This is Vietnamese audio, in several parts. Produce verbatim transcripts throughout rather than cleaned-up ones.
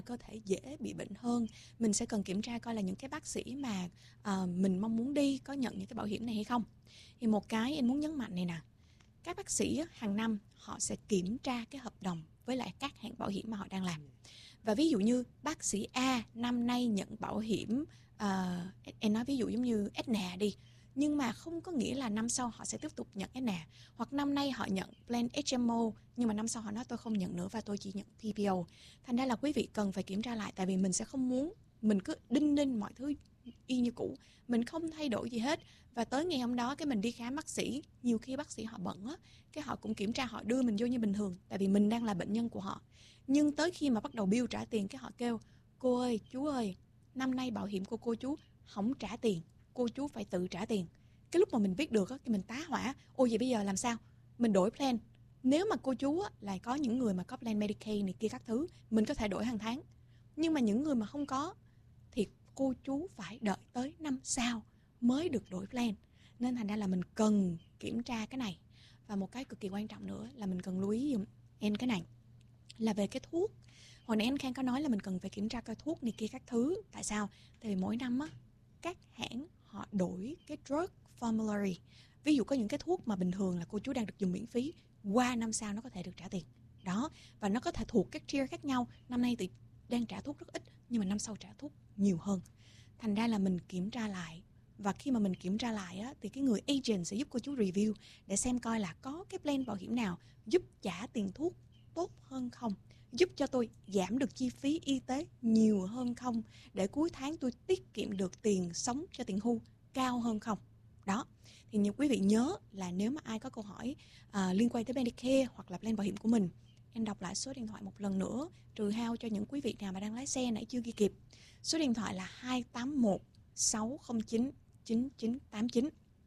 cơ thể dễ bị bệnh hơn. Mình sẽ cần kiểm tra coi là những cái bác sĩ mà uh, mình mong muốn đi có nhận những cái bảo hiểm này hay không. Thì một cái em muốn nhấn mạnh này nè, các bác sĩ hàng năm họ sẽ kiểm tra cái hợp đồng với lại các hãng bảo hiểm mà họ đang làm. Và ví dụ như bác sĩ A năm nay nhận bảo hiểm, uh, em nói ví dụ giống như Aetna đi, nhưng mà không có nghĩa là năm sau họ sẽ tiếp tục nhận Aetna. Hoặc năm nay họ nhận plan hát em ô, nhưng mà năm sau họ nói tôi không nhận nữa và tôi chỉ nhận pê pê ô. Thành ra là quý vị cần phải kiểm tra lại, tại vì mình sẽ không muốn mình cứ đinh ninh mọi thứ y như cũ, mình không thay đổi gì hết. Và tới ngày hôm đó cái mình đi khám bác sĩ, nhiều khi bác sĩ họ bận á, cái họ cũng kiểm tra, họ đưa mình vô như bình thường, tại vì mình đang là bệnh nhân của họ. Nhưng tới khi mà bắt đầu bill trả tiền, cái họ kêu cô ơi, chú ơi, năm nay bảo hiểm của cô chú không trả tiền, cô chú phải tự trả tiền. Cái lúc mà mình biết được á, cái mình tá hỏa. Ôi vậy bây giờ làm sao? Mình đổi plan. Nếu mà cô chú á, là có những người mà có plan Medicaid này kia các thứ, mình có thể đổi hàng tháng. Nhưng mà những người mà không có thì cô chú phải đợi tới năm sau mới được đổi plan. Nên thành ra là mình cần kiểm tra cái này. Và một cái cực kỳ quan trọng nữa là mình cần lưu ý dùm em cái này, là về cái thuốc. Hồi nãy anh Khang có nói là mình cần phải kiểm tra coi thuốc này kia các thứ. Tại sao? Tại vì mỗi năm á, các hãng họ đổi cái drug formulary. Ví dụ có những cái thuốc mà bình thường là cô chú đang được dùng miễn phí, qua năm sau nó có thể được trả tiền. Đó, và nó có thể thuộc các tier khác nhau. Năm nay thì đang trả thuốc rất ít, nhưng mà năm sau trả thuốc nhiều hơn. Thành ra là mình kiểm tra lại. Và khi mà mình kiểm tra lại á, thì cái người agent sẽ giúp cô chú review để xem coi là có cái plan bảo hiểm nào giúp trả tiền thuốc tốt hơn không, giúp cho tôi giảm được chi phí y tế nhiều hơn không, để cuối tháng tôi tiết kiệm được tiền sống cho tiền hưu cao hơn không. Đó, thì như quý vị nhớ là nếu mà ai có câu hỏi uh, liên quan tới Medicare hoặc là plan bảo hiểm của mình, em đọc lại số điện thoại một lần nữa, trừ hao cho những quý vị nào mà đang lái xe nãy chưa ghi kịp. Số điện thoại là hai tám một sáu không chín chín chín tám chín.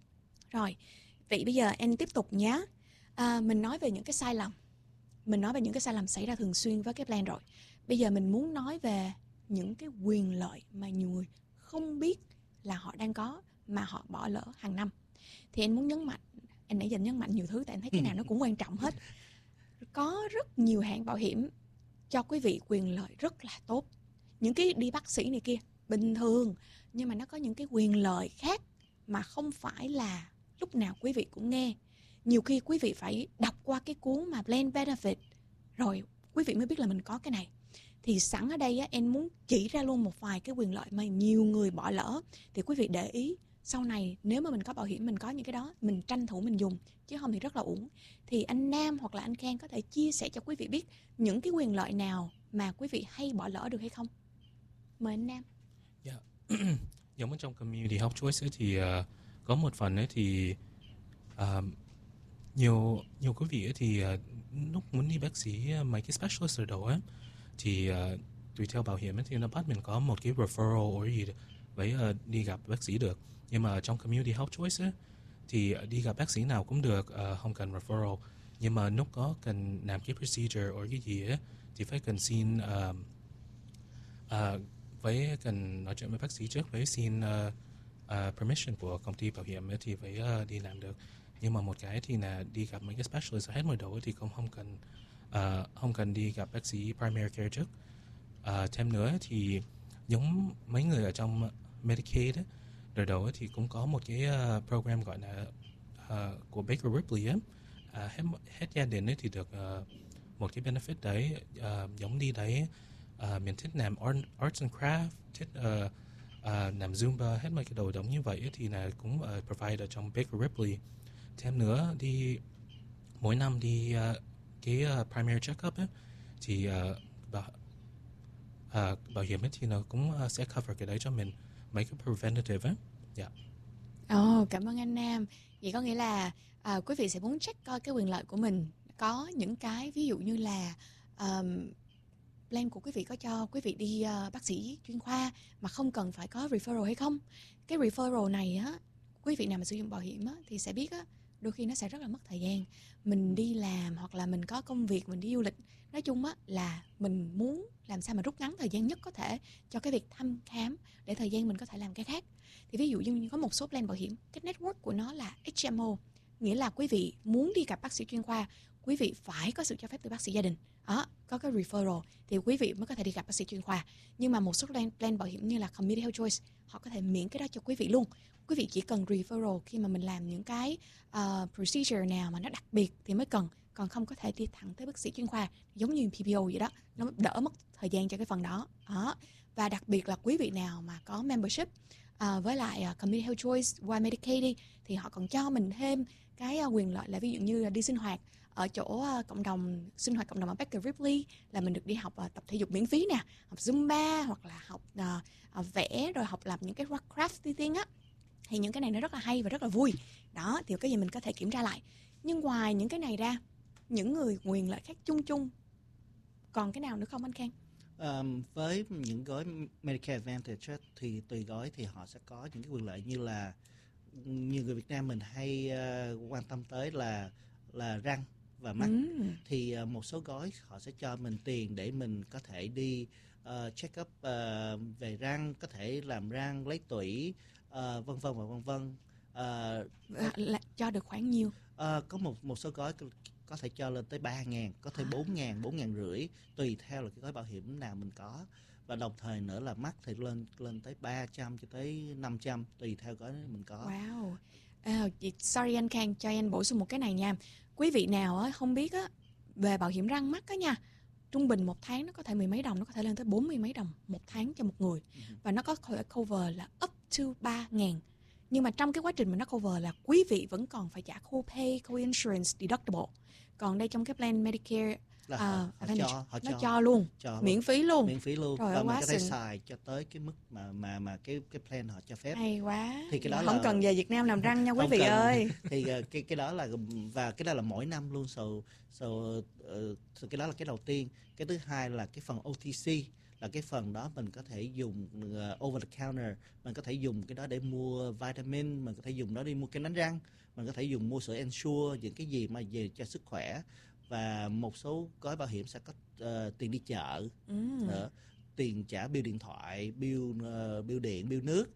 Rồi, vậy bây giờ em tiếp tục nhé. À, mình nói về những cái sai lầm. Mình nói về những cái sai lầm xảy ra thường xuyên với cái plan rồi. Bây giờ mình muốn nói về những cái quyền lợi mà nhiều người không biết là họ đang có mà họ bỏ lỡ hàng năm. Thì em muốn nhấn mạnh, em nãy giờ nhấn mạnh nhiều thứ tại em thấy cái nào nó cũng quan trọng hết. Có rất nhiều hãng bảo hiểm cho quý vị quyền lợi rất là tốt. Những cái đi bác sĩ này kia bình thường, nhưng mà nó có những cái quyền lợi khác mà không phải là lúc nào quý vị cũng nghe. Nhiều khi quý vị phải đọc qua cái cuốn mà Plan Benefit rồi quý vị mới biết là mình có cái này. Thì sẵn ở đây á, em muốn chỉ ra luôn một vài cái quyền lợi mà nhiều người bỏ lỡ. Thì quý vị để ý, sau này nếu mà mình có bảo hiểm, mình có những cái đó, mình tranh thủ mình dùng, chứ không thì rất là uổng. Thì anh Nam hoặc là anh Khang có thể chia sẻ cho quý vị biết những cái quyền lợi nào mà quý vị hay bỏ lỡ được hay không? Mời anh Nam. Yeah. Giống ở trong Community Health Choice ấy, thì uh, có một phần ấy thì uh, nhiều nhiều quý vị ấy thì uh, lúc muốn đi bác sĩ uh, mấy cái specialist ở đầu ấy thì uh, tùy theo bảo hiểm ấy, thì nó bắt mình có một cái referral or gì với uh, đi gặp bác sĩ được. Nhưng mà trong Community Health Choice ấy, thì uh, đi gặp bác sĩ nào cũng được, uh, không cần referral. Nhưng mà lúc có cần làm cái procedure or cái gì ấy thì phải cần xin uh, uh, với cần nói chuyện với bác sĩ trước, với xin uh, uh, permission của công ty bảo hiểm ấy, thì phải uh, đi làm được. Nhưng mà một cái thì là đi gặp mấy cái specialist hết mới đầu ấy, thì cũng không cần uh, không cần đi gặp bác sĩ primary care trước. Uh, thêm nữa thì giống mấy người ở trong Medicaid ấy, đời đầu ấy, thì cũng có một cái uh, program gọi là uh, của Baker Ripley ấy. Uh, hết, hết gia đình ấy thì được uh, một cái benefit đấy, uh, giống đi đấy. Uh, mình thích làm art, arts and craft, thích uh, uh, làm Zumba, hết mấy cái đồ giống như vậy ấy, thì là cũng uh, provide ở trong Baker Ripley. Thêm nữa đi mỗi năm đi uh, cái uh, primary check-up ấy, thì uh, bảo, uh, bảo hiểm ấy thì nó cũng uh, sẽ cover cái đấy cho mình, mấy cái preventative ấy. Yeah. Ồ, oh, cảm ơn anh Nam. Vậy có nghĩa là à, quý vị sẽ muốn check coi cái quyền lợi của mình có những cái ví dụ như là um, plan của quý vị có cho quý vị đi uh, bác sĩ chuyên khoa mà không cần phải có referral hay không. Cái referral này á, quý vị nào mà sử dụng bảo hiểm á, thì sẽ biết á, đôi khi nó sẽ rất là mất thời gian. Mình đi làm hoặc là mình có công việc, mình đi du lịch. Nói chung á là mình muốn làm sao mà rút ngắn thời gian nhất có thể cho cái việc thăm khám để thời gian mình có thể làm cái khác. Thì ví dụ như có một số plan bảo hiểm, cái network của nó là hát em ô, nghĩa là quý vị muốn đi gặp bác sĩ chuyên khoa, quý vị phải có sự cho phép từ bác sĩ gia đình. Đó, có cái referral thì quý vị mới có thể đi gặp bác sĩ chuyên khoa. Nhưng mà một số plan, plan bảo hiểm như là Community Health Choice, họ có thể miễn cái đó cho quý vị luôn. Quý vị chỉ cần referral khi mà mình làm những cái uh, procedure nào mà nó đặc biệt thì mới cần. Còn không có thể đi thẳng tới bác sĩ chuyên khoa, giống như pê pê ô vậy đó. Nó đỡ mất thời gian cho cái phần đó. Đó. Và đặc biệt là quý vị nào mà có membership uh, với lại uh, Community Health Choice qua Medicaid đi, thì họ còn cho mình thêm cái uh, quyền lợi là ví dụ như là đi sinh hoạt ở chỗ uh, cộng đồng, sinh hoạt cộng đồng ở Baker Ripley, là mình được đi học uh, tập thể dục miễn phí nè, học Zumba hoặc là học uh, uh, vẽ, rồi học làm những cái craft thing á. Thì những cái này nó rất là hay và rất là vui. Đó, thì cái gì mình có thể kiểm tra lại. Nhưng ngoài những cái này ra, những người quyền lợi khác chung chung còn cái nào nữa không anh Khang? Um, với những gói Medicare Advantage thì tùy gói thì họ sẽ có những cái quyền lợi như là, như người Việt Nam mình hay uh, quan tâm tới là là răng và mắt. Ừ. Thì uh, một số gói họ sẽ cho mình tiền để mình có thể đi uh, check up uh, về răng, có thể làm răng, lấy tủy, uh, vân vân và vân vân. Uh, là cho được khoảng nhiêu? Uh, có một một số gói có thể cho lên tới ba ngàn, có thể bốn ngàn, bốn ngàn rưỡi, tùy theo là cái gói bảo hiểm nào mình có. Và đồng thời nữa là mắt thì lên lên tới ba trăm cho tới năm trăm, tùy theo gói mình có. Wow. Uh, sorry anh Khang, cho anh bổ sung một cái này nha. Quý vị nào á, không biết á, về bảo hiểm răng mắt á nha, trung bình một tháng nó có thể mười mấy đồng, nó có thể lên tới bốn mươi mấy đồng một tháng cho một người. Uh-huh. Và nó có cover là up to ba ngàn. Nhưng mà trong cái quá trình mà nó cover là quý vị vẫn còn phải trả co-pay, co-insurance, deductible. Còn đây trong cái plan Medicare là họ, uh, họ cho, họ nó cho, cho luôn, cho miễn phí luôn, miễn phí luôn. Rồi, và mình có thể xài cho tới cái mức mà mà mà cái cái plan họ cho phép. Hay quá. Thì cái đó không là cần về Việt Nam làm răng nha quý vị cần. ơi. Thì uh, cái cái đó là, và cái đó là mỗi năm luôn. So, so, uh, so cái đó là cái đầu tiên. Cái thứ hai là cái phần ô tê xê, là cái phần đó mình có thể dùng uh, over the counter, mình có thể dùng cái đó để mua vitamin, mình có thể dùng đó đi mua kem đánh răng, mình có thể dùng mua sữa Ensure, những cái gì mà về cho sức khỏe. Và một số gói bảo hiểm sẽ có uh, tiền đi chợ, ừ. nữa, tiền trả bill điện thoại, bill uh, bill điện, bill nước,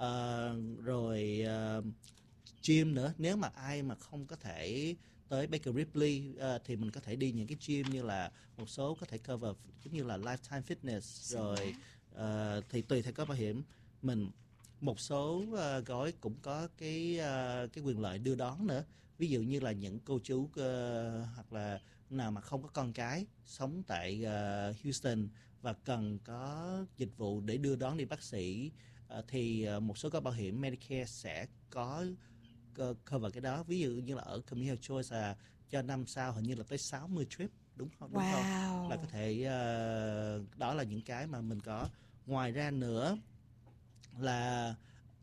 uh, rồi uh, gym nữa. Nếu mà ai mà không có thể tới Baker Ripley uh, thì mình có thể đi những cái gym như là một số có thể cover giống như là Lifetime Fitness, rồi uh, thì tùy theo gói bảo hiểm mình. Một số uh, gói cũng có cái uh, cái quyền lợi đưa đón nữa. Ví dụ như là những cô chú uh, hoặc là nào mà không có con cái sống tại uh, Houston và cần có dịch vụ để đưa đón đi bác sĩ, uh, thì uh, một số gói bảo hiểm Medicare sẽ có uh, cover cái đó. Ví dụ như là ở Community Health Choice là cho năm sau hình như là tới sáu mươi trip, đúng không? Đúng wow. không? Là có thể uh, đó là những cái mà mình có. Ngoài ra nữa là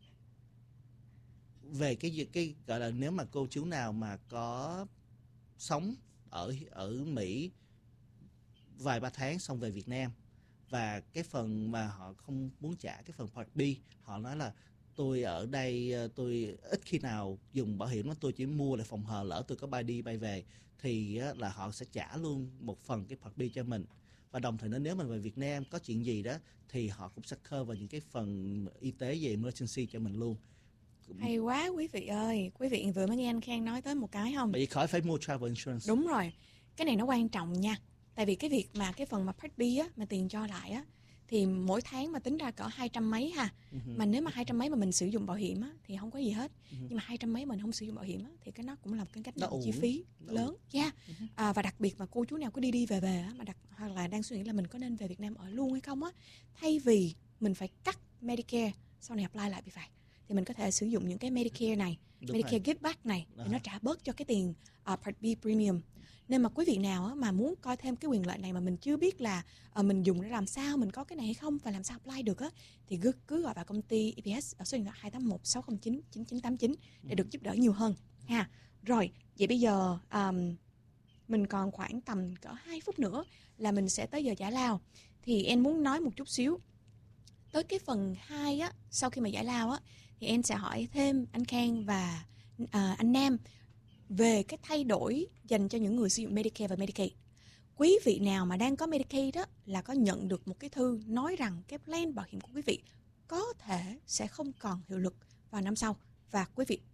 về cái cái gọi là nếu mà cô chú nào mà có sống ở ở Mỹ vài ba tháng xong về Việt Nam, và cái phần mà họ không muốn trả cái phần Part B, họ nói là tôi ở đây tôi ít khi nào dùng bảo hiểm, tôi chỉ mua lại phòng hờ lỡ tôi có bay đi bay về, thì là họ sẽ trả luôn một phần cái Part B cho mình. Và đồng thời nữa, nếu mình về Việt Nam có chuyện gì đó thì họ cũng sẽ cover những cái phần y tế về emergency cho mình luôn. Hay quá quý vị ơi. Quý vị vừa mới nghe anh Khang nói tới một cái không? Bởi vì khỏi phải mua travel insurance. Đúng rồi. Cái này nó quan trọng nha. Tại vì cái việc mà cái phần mà Part B á, mà tiền cho lại á, thì mỗi tháng mà tính ra cỡ hai trăm mấy ha. Uh-huh. Mà nếu mà hai trăm mấy mà mình sử dụng bảo hiểm á, thì không có gì hết. Uh-huh. Nhưng mà hai trăm mấy mình không sử dụng bảo hiểm á, thì cái nó cũng là một cái cách nhận chi phí Đó lớn. Yeah. Uh-huh. À, và đặc biệt mà cô chú nào có đi đi về về á, mà đặc, hoặc là đang suy nghĩ là mình có nên về Việt Nam ở luôn hay không á, thay vì mình phải cắt Medicare sau này apply lại bị phạt, thì mình có thể sử dụng những cái Medicare này, Đúng Medicare Give Back này, để nó trả bớt cho cái tiền uh, Part B Premium. Nên mà quý vị nào á, mà muốn coi thêm cái quyền lợi này mà mình chưa biết là uh, mình dùng để làm sao, mình có cái này hay không và làm sao apply được á, thì cứ, cứ gọi vào công ty e pê ét ở số điện thoại hai tám một sáu không chín chín chín tám chín để được giúp đỡ nhiều hơn ha. Rồi, vậy bây giờ um, mình còn khoảng tầm cỡ hai phút nữa là mình sẽ tới giờ giải lao. Thì em muốn nói một chút xíu tới cái phần hai á, sau khi mà giải lao á, thì em sẽ hỏi thêm anh Khang và uh, anh Nam về cái thay đổi dành cho những người sử dụng Medicare và Medicaid. Quý vị nào mà đang có Medicaid đó là có nhận được một cái thư nói rằng cái plan bảo hiểm của quý vị có thể sẽ không còn hiệu lực vào năm sau, và quý vị bắt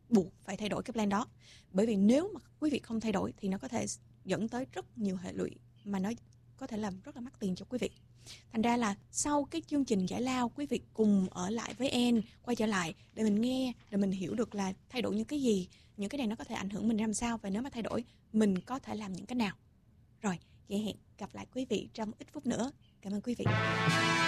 buộc phải thay đổi cái plan đó. Bởi vì nếu mà quý vị không thay đổi thì nó có thể dẫn tới rất nhiều hệ lụy mà nó có thể làm rất là mắc tiền cho quý vị. Thành ra là sau cái chương trình giải lao, quý vị cùng ở lại với Ann, quay trở lại để mình nghe, để mình hiểu được là thay đổi những cái gì, những cái này nó có thể ảnh hưởng mình làm sao, và nếu mà thay đổi mình có thể làm những cái nào. Rồi, vậy hẹn gặp lại quý vị trong ít phút nữa. Cảm ơn quý vị.